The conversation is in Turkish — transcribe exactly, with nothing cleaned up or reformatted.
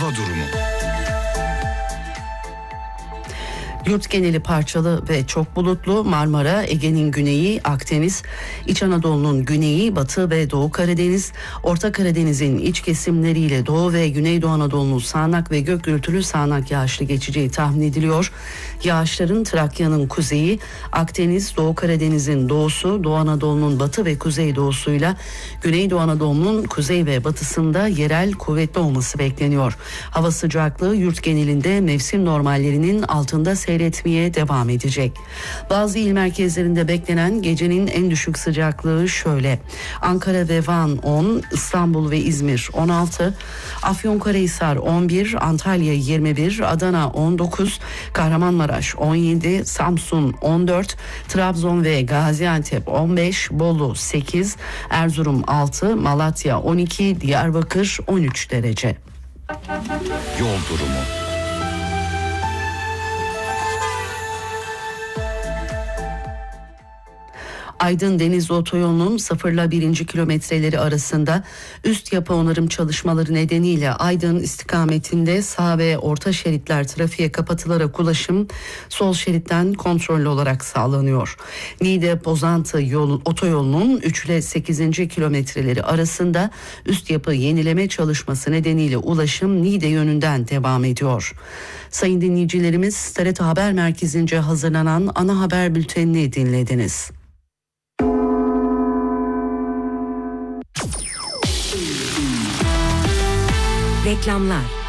Hava durumu. Yurt geneli parçalı ve çok bulutlu. Marmara, Ege'nin güneyi, Akdeniz, İç Anadolu'nun güneyi, Batı ve Doğu Karadeniz, Orta Karadeniz'in iç kesimleriyle Doğu ve Güneydoğu Anadolu'nun sağanak ve gök gürültülü sağanak yağışlı geçeceği tahmin ediliyor. Yağışların Trakya'nın kuzeyi, Akdeniz, Doğu Karadeniz'in doğusu, Doğu Anadolu'nun batı ve kuzeydoğusuyla Güneydoğu Anadolu'nun kuzey ve batısında yerel kuvvetli olması bekleniyor. Hava sıcaklığı yurt genelinde mevsim normallerinin altında seyretmeye devam edecek. Bazı il merkezlerinde beklenen gecenin en düşük sıcaklığı şöyle: Ankara ve Van on, İstanbul ve İzmir on altı, Afyonkarahisar on bir, Antalya yirmi bir, Adana on dokuz, Kahramanmaraş on yedi, Samsun on dört, Trabzon ve Gaziantep on beş, Bolu sekiz, Erzurum altı, Malatya on iki, Diyarbakır on üç derece. Yol durumu. Aydın Denizli Otoyolu'nun sıfırla birinci kilometreleri arasında üst yapı onarım çalışmaları nedeniyle Aydın istikametinde sağ ve orta şeritler trafiğe kapatılarak ulaşım sol şeritten kontrollü olarak sağlanıyor. Niğde Bozantı yol, otoyolunun üç ile sekizinci kilometreleri arasında üst yapı yenileme çalışması nedeniyle ulaşım Niğde yönünden devam ediyor. Sayın dinleyicilerimiz, T R T Haber Merkezi'nce hazırlanan ana haber bültenini dinlediniz. Reklamlar.